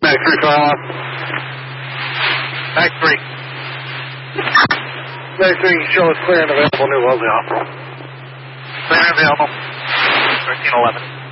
Back 3 car off. Back 3. Back 3, show us clear and available. New Wellesley off. Clear and available. 1311.